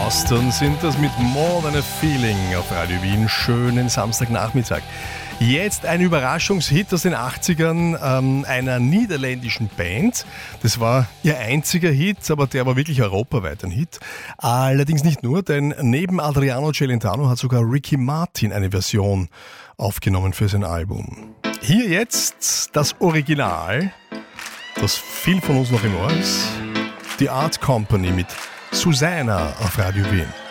Boston sind das mit More Than a Feeling auf Radio Wien. Schönen Samstagnachmittag. Jetzt ein Überraschungshit aus den 80ern einer niederländischen Band. Das war ihr einziger Hit, aber der war wirklich europaweit ein Hit. Allerdings nicht nur, denn neben Adriano Celentano hat sogar Ricky Martin eine Version aufgenommen für sein Album. Hier jetzt das Original, das viel von uns noch im Ohr ist. The Art Company mit Susanna auf Radio Wien.